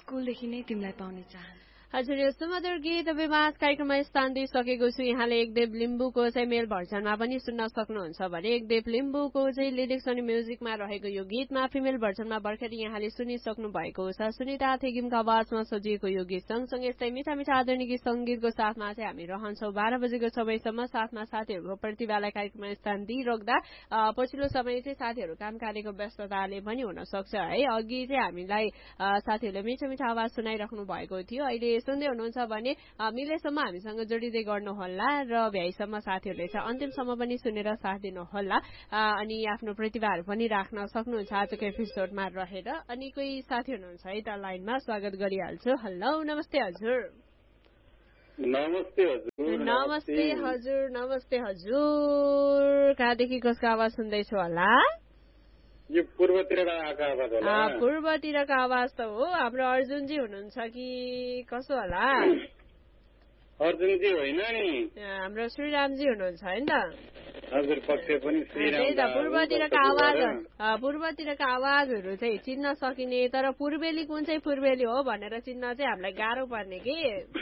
स्कुलदेखि नै तिमीलाई पाउने चाहना। हजुर, यो सुमधुर गीत विवाद कार्यक्रममा स्थान दिइसकेको छु। यहाँले एकदेव लिम्बूको चाहिँ मेल भर्जनमा पनि सुन्न सक्नुहुन्छ भने एकदेव लिम्बूको चाहिँ लिरिक्स अनि म्युजिकमा रहेको यो गीतमा फिमेल भर्जनमा भर्खर यहाँले सुनिसक्नु भएको छ। सुनिता थेगिमको आवाजमा सजिएको यो गीत सँगसँगै यस्तै मिठा मिठा आधुनिक सङ्गीतको साथमा चाहिँ हामी रहन्छौँ 12 बजेको समयसम्म। साथमा साथीहरूको प्रतिभालाई कार्यक्रममा स्थान दिइराख्दा पछिल्लो समय चाहिँ साथीहरू काम कार्यको व्यस्तताले पनि हुन सक्छ है। अघि चाहिँ हामीलाई साथीहरूले मिठो मिठो आवाज सुनाइराख्नु भएको थियो। अहिले सुन्दै हुनुहुन्छ भने मिलेसम्म हामीसँग जोडिँदै गर्नुहोला र भ्याइसम्म साथीहरूले चाहिँ अन्तिमसम्म पनि सुनेर साथ दिनुहोला। अनि आफ्नो प्रतिभाहरू पनि राख्न सक्नुहुन्छ आजको एपिसोडमा रहेर। अनि कोही साथी हुनुहुन्छ है त लाइनमा, स्वागत गरिहाल्छु। हेलो, नमस्ते हजुर। नमस्ते हजुर। नमस्ते हजुर। नमस्ते हजुर। कहाँदेखि कसको आवाज सुन्दैछु होला? यो पूर्वतिरको आवाज होला। पूर्वतिरको आवाज त हो। हाम्रो अर्जुनजी हुनुहुन्छ कि कसो होला? अर्जुनजी होइन नि, हाम्रो श्रीरामजी हुनुहुन्छ है त? हजुर, पक्कै पनि श्रीराम। त्यही त, पूर्वतिरका आवाजहरू चाहिँ चिन्न सकिने, तर पूर्वेली कुन चाहिँ पूर्वेली हो भनेर चिन्न चाहिँ हामीलाई गाह्रो पर्ने कि।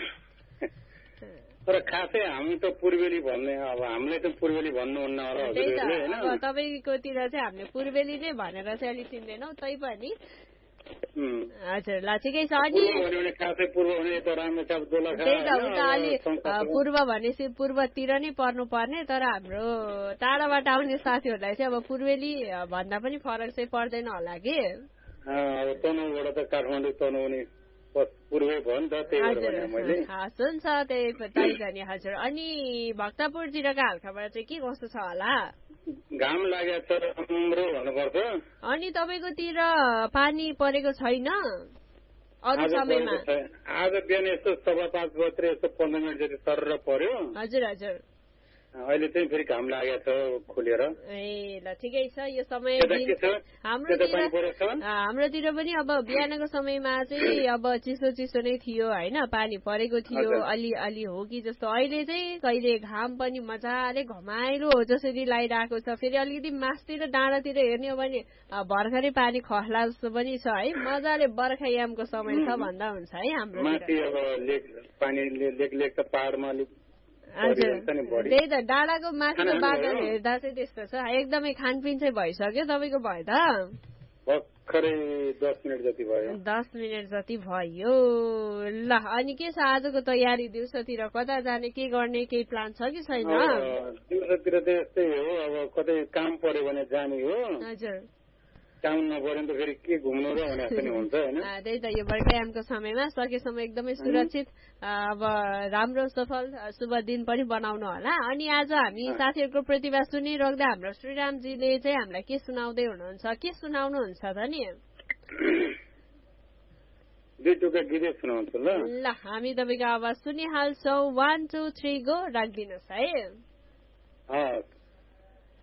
तर खासै हामी त पूर्वेली भन्ने, अब हामीले त पूर्वेली भन्नुहुन्न होला हजुरहरूले हैन। अब तपाईकोतिर चाहिँ हामीले पूर्वेली नै भनेर चाहिँ अलि चिन्दैनौँ तै पनि। हजुर, ल ठिकै छ। अनि खासै पूर्व भने त रामेछाप दोलखा, त्यही त उता अलि पूर्व भनेपछि पूर्वतिर नै पर्नु पर्ने, तर हाम्रो टाढाबाट आउने साथीहरूलाई चाहिँ अब पूर्वेली भन्दा पनि फरक चाहिँ पर्दैन होला कि। अब तनहुँबाट त काठमाडौँ तनहुँ नि पूर्वै भयो नि त, त्यही भएर भने मैले। हुन्छ, त्यही त नि हजुर। अनि भक्तपुरतिरका हालखबर चाहिँ के कस्तो छ होला? घाम लागेको छ राम्रो भन्नुपर्छ। अनि तपाईँकोतिर पानी परेको छैन अरू समयमा? आज बिहान यस्तो 5:15 बजे यस्तो 15 मिनट जति सर पर्यो। हजुर हजुर। अहिले चाहिँ फेरि घाम लागेको छ खुलेर। ए ल ठिकै छ। यो समय हाम्रोतिर पनि अब बिहानको समयमा चाहिँ अब चिसो चिसो नै थियो होइन, पानी परेको थियो अलि अलि हो कि जस्तो। अहिले चाहिँ कहिले घाम पनि मजाले घमाइलो हो जसरी लागिरहेको छ। फेरि अलिकति मासतिर डाँडातिर हेर्ने हो भने भर्खरै पानी खस्ला जस्तो पनि छ है। मजाले बर्खायामको समय छ भन्दा हुन्छ है हाम्रो। हजुर, त्यही त, डाँडाको माथिको बाटो हेर्दा चाहिँ त्यस्तो छ। एकदमै खानपिन चाहिँ भइसक्यो तपाईँको? भयो त भर्खरै 10 मिनट जति भयो। 10 मिनट जति भयो। ल, अनि के छ आजको तयारी? दिउँसोतिर कता जाने, के गर्ने, केही प्लान छ कि छैन? दिउँसोतिर त यस्तै हो, अब कतै काम पर्यो भने जाने हो। हजुर, काम नपर्यो त फेरि के घुम्नु र भने पनि हुन्छ हैन। त्यही त, यो बर्खायामको समयमा सकेसम्म एकदमै सुरक्षित अब राम्रो सफल शुभ दिन पनि बनाउनु होला। अनि आज हामी साथीहरूको प्रतिभा सुनिराख्दा हाम्रो श्रीरामजीले चाहिँ हामीलाई के सुनाउँदै हुनुहुन्छ, के सुनाउनुहुन्छ त नि? दुई टुक्रा गीत सुनाउँछु ल। ल, हामी तपाईँको आवाज सुनिहाल्छौँ। 1 2 3 गो, राखिदिनुहोस् है।